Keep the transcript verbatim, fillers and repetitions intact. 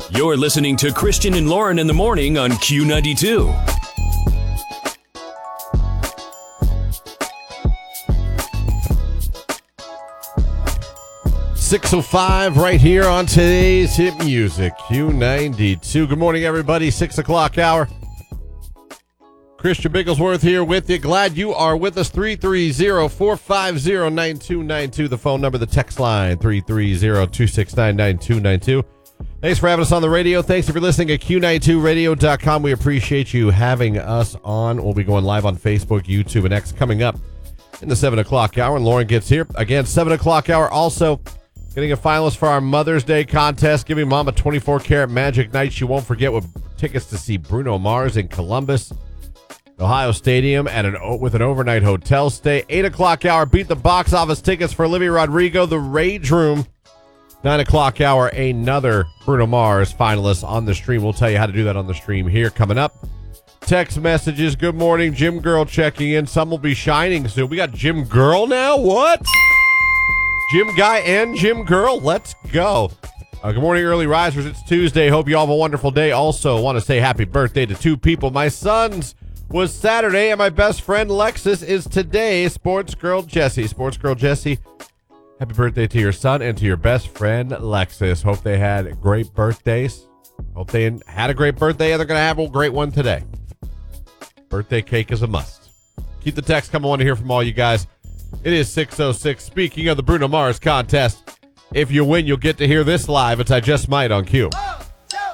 You're listening to Christian and Lauren in the morning on Q ninety-two. six oh five right here on today's hit music, Q ninety-two. Good morning, everybody. six o'clock hour. Christian Bigglesworth here with you. Glad you are with us. three three zero, four five zero, nine two nine two. The phone number, the text line, three three zero, two six nine, nine two nine two. Thanks for having us on the radio. Thanks for listening at Q ninety-two radio dot com. We appreciate you having us on. We'll be going live on Facebook, YouTube, and X coming up in the seven o'clock hour. And Lauren gets here. Again, seven o'clock hour. Also, getting a finalist for our Mother's Day contest, giving Mom a twenty-four karat magic night she won't forget with tickets to see Bruno Mars in Columbus, Ohio Stadium, and an with an overnight hotel stay. eight o'clock hour, beat the box office tickets for Olivia Rodrigo, The Rage Room. nine o'clock hour, another Bruno Mars finalist on the stream. We'll tell you how to do that on the stream here coming up. Text messages, good morning, Jim Girl checking in. Some will be shining soon. We got Jim Girl now? What? Jim Guy and Jim Girl? Let's go. Uh, good morning, early risers. It's Tuesday. Hope you all have a wonderful day. Also, want to say happy birthday to two people. My son's was Saturday, and my best friend Lexus is today. Sports Girl Jessie. Sports Girl Jessie, happy birthday to your son and to your best friend Lexus. Hope they had great birthdays. Hope they had a great birthday, and they're going to have a great one today. Birthday cake is a must. Keep the text coming. I want to hear from all you guys. It is six oh six. Speaking of the Bruno Mars contest, if you win, you'll get to hear this live. It's I Just Might on Q.